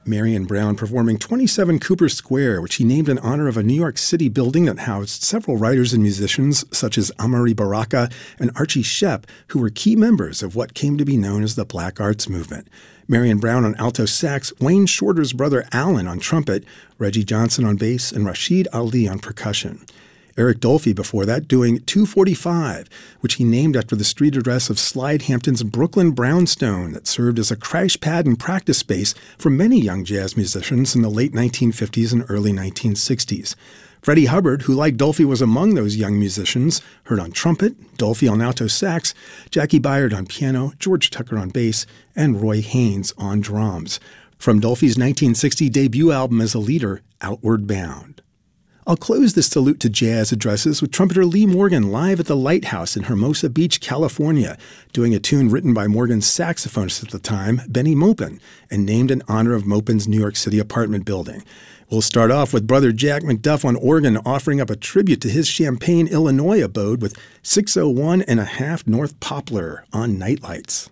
Marion Brown performing 27 Cooper Square, which he named in honor of a New York City building that housed several writers and musicians such as Amari Baraka and Archie Shepp, who were key members of what came to be known as the Black Arts Movement. Marion Brown on alto sax, Wayne Shorter's brother Alan on trumpet, Reggie Johnson on bass, and Rashid Ali on percussion. Eric Dolphy before that doing 245, which he named after the street address of Slidehampton's Brooklyn Brownstone that served as a crash pad and practice space for many young jazz musicians in the late 1950s and early 1960s. Freddie Hubbard, who like Dolphy was among those young musicians, heard on trumpet, Dolphy on alto sax, Jackie Byard on piano, George Tucker on bass, and Roy Haynes on drums. From Dolphy's 1960 debut album as a leader, Outward Bound. I'll close this salute to jazz addresses with trumpeter Lee Morgan live at the Lighthouse in Hermosa Beach, California, doing a tune written by Morgan's saxophonist at the time, Benny Maupin, and named in honor of Maupin's New York City apartment building. We'll start off with brother Jack McDuff on organ offering up a tribute to his Champaign, Illinois abode with 601 and a half North Poplar on Nightlights.